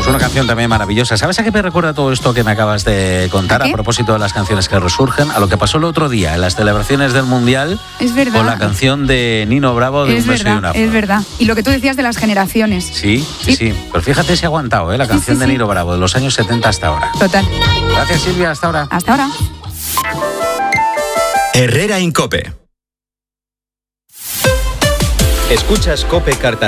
una canción también maravillosa. ¿Sabes a qué me recuerda todo esto que me acabas de contar? A propósito de las canciones que resurgen, a lo que pasó el otro día en las celebraciones del Mundial. Es verdad. Con la canción de Nino Bravo de Un beso y una flor. Es verdad. Y lo que tú decías de las generaciones. Sí. Pero fíjate si ha aguantado, la canción de Nino Bravo de los años 70 hasta ahora. Total. Gracias, Silvia. Hasta ahora. Hasta ahora. Herrera en COPE. Escuchas COPE Cartagena.